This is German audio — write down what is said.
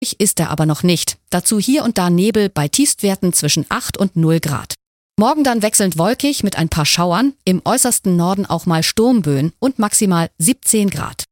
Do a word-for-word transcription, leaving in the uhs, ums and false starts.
Ist er aber noch nicht. Dazu hier und da Nebel bei Tiefstwerten zwischen acht und null Grad. Morgen dann wechselnd wolkig mit ein paar Schauern, im äußersten Norden auch mal Sturmböen und maximal siebzehn Grad.